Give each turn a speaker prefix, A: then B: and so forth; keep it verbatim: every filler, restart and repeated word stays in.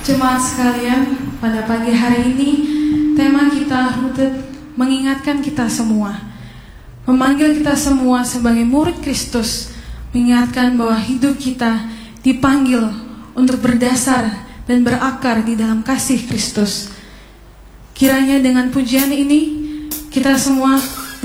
A: Jemaat sekalian, pada pagi hari ini tema kita untuk mengingatkan kita semua, memanggil kita semua sebagai murid Kristus, mengingatkan bahwa hidup kita dipanggil untuk berdasar dan berakar di dalam kasih Kristus. Kiranya dengan pujian ini kita semua